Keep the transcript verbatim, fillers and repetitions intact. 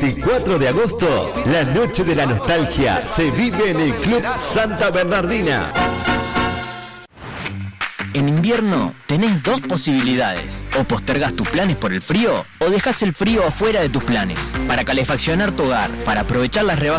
veinticuatro de agosto, la noche de la nostalgia se vive en el Club Santa Bernardina. En invierno tenés dos posibilidades: o postergás tus planes por el frío, o dejás el frío afuera de tus planes. Para calefaccionar tu hogar, para aprovechar las rebajas